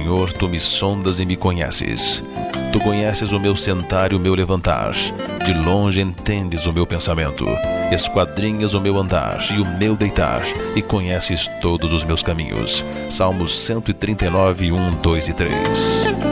Senhor, tu me sondas e me conheces. Tu conheces o meu sentar e o meu levantar. De longe entendes o meu pensamento. Esquadrinhas o meu andar e o meu deitar, e conheces todos os meus caminhos. Salmos 139, 1, 2 e 3.